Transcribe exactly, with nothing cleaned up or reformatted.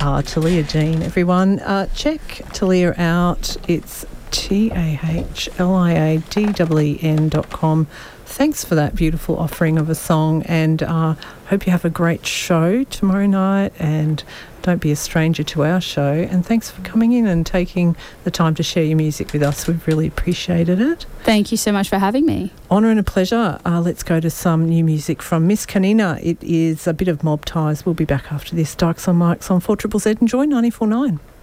uh, Talia Dean, everyone. Uh, check Talia out. It's T A H L I A D E E N dot com. Thanks for that beautiful offering of a song, and uh, hope you have a great show tomorrow night, and don't be a stranger to our show. And thanks for coming in and taking the time to share your music with us. We've really appreciated it. Thank you so much for having me. Honour and a pleasure. Uh, let's go to some new music from Miss Kanina. It is a bit of Mob Ties. We'll be back after this. Dykes on Mics on four Z Z Z. Enjoy ninety-four point nine.